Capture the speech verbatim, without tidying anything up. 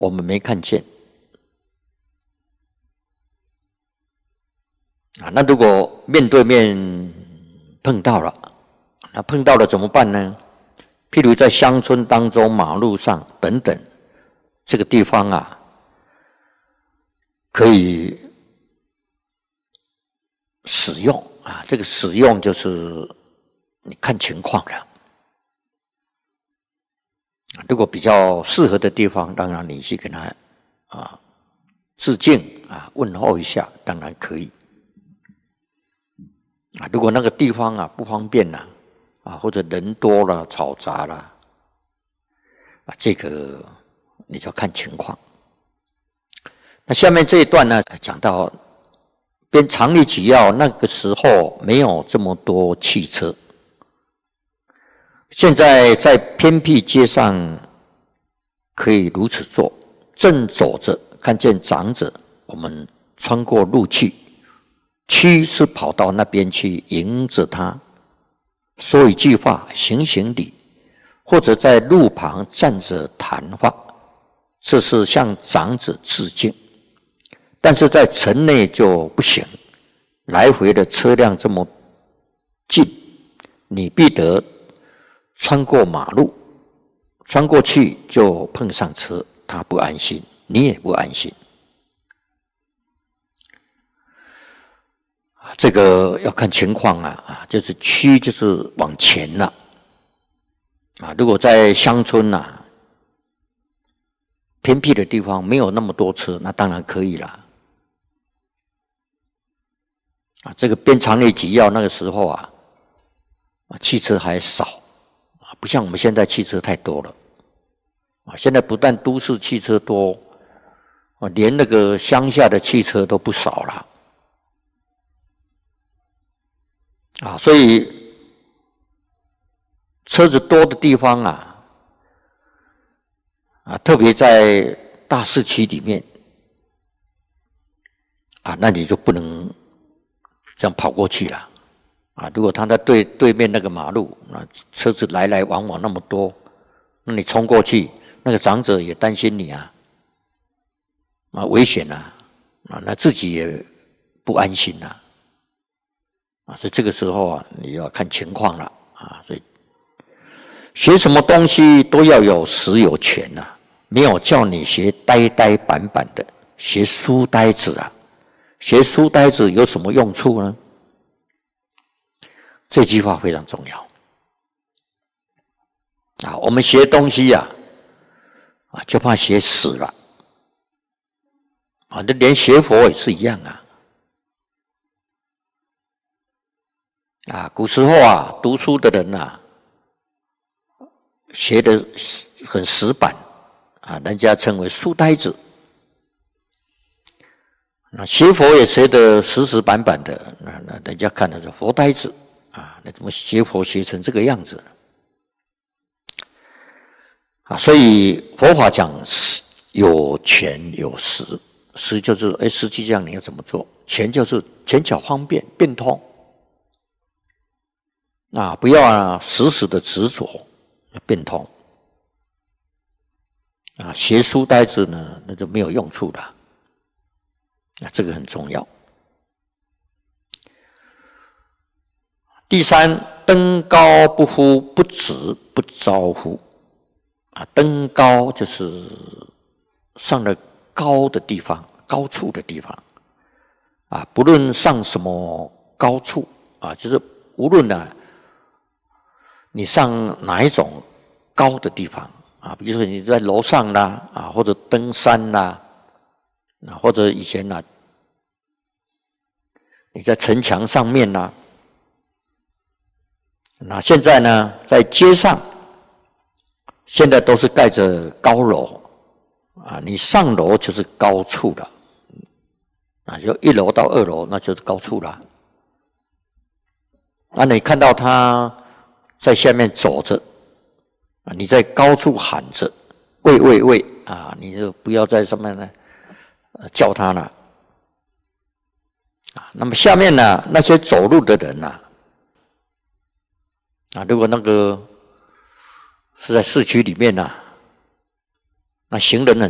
我们没看见啊。那如果面对面碰到了，那碰到了怎么办呢？譬如在乡村当中、马路上等等，这个地方啊，可以使用啊。这个使用就是你看情况了。如果比较适合的地方，当然你去跟他啊致敬啊，问候一下，当然可以。啊，如果那个地方啊不方便啦，啊或者人多了、嘈杂了，啊这个你就要看情况。那下面这一段呢，讲到边常理举要，那个时候没有这么多汽车。现在在偏僻街上可以如此做，正走着看见长者，我们穿过路去，驱是跑到那边去迎着他，说一句话，行行礼，或者在路旁站着谈话，这是向长者致敬。但是在城内就不行，来回的车辆这么近，你必得穿过马路，穿过去就碰上车，他不安心，你也不安心。这个要看情况啊，啊，就是驱就是往前了啊。如果在乡村啊，偏僻的地方没有那么多车，那当然可以啦。啊，这个边常理举要那个时候啊，啊，汽车还少。不像我们现在汽车太多了，啊，现在不但都市汽车多，啊，连那个乡下的汽车都不少了，啊，所以车子多的地方啊，啊，特别在大市区里面，啊，那你就不能这样跑过去了。啊，如果他在对对面那个马路，那车子来来往往那么多，那你冲过去，那个长者也担心你啊，啊，危险啊，啊，那自己也不安心呐，啊，所以这个时候啊，你要看情况了啊，所以学什么东西都要有实有权呐，没有叫你学呆呆板板的，学书呆子啊，学书呆子有什么用处呢？这句话非常重要啊！我们学东西呀、啊，啊，就怕学死了啊！这连学佛也是一样啊！啊，古时候啊，读书的人啊，学得很死板啊，人家称为书呆子。那学佛也学得死死板板的，那那人家看的是佛呆子。啊，那怎么学佛学成这个样子啊？所以佛法讲有权有实，实就是哎，实际上你要怎么做？权就是权巧方便变通啊，不要啊死死的执着，变通啊。学书呆子呢，那就没有用处了啊，这个很重要。第三，登高不呼，不止不招呼。啊，登高就是上了高的地方，高处的地方。啊，不论上什么高处，啊，就是无论呢、啊，你上哪一种高的地方，啊，比如说你在楼上啦，啊，或者登山啦，啊，或者以前呢、啊，你在城墙上面啦。那现在呢，在街上，现在都是盖着高楼啊，你上楼就是高处了啊，就一楼到二楼，那就是高处了。那你看到他在下面走着啊，你在高处喊着“喂喂喂”啊，你就不要在上面呢叫他了啊。那么下面呢，那些走路的人呢？啊，如果那个是在市区里面呢、啊，那行人很